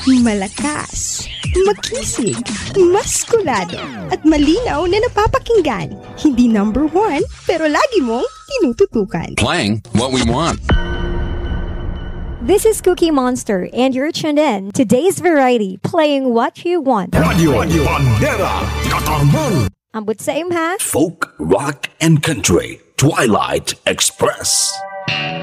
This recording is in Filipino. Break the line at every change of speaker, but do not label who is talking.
Malakas, makisig, maskulado, at malinaw na napapakinggan. Hindi number one, pero lagi mong tinututukan.
Playing what we want.
This is Cookie Monster, and you're tuned in to Today's Variety, playing what you want.
Radio Bandera Katarman.
Ambot sa imha.
Folk, rock, and country. Twilight Express.